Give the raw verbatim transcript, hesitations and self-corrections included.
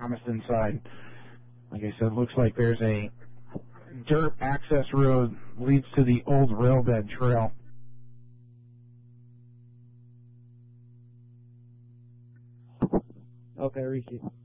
promised inside. Like I said, looks like there's a dirt access road leads to the old railbed trail. Okay, Rishi.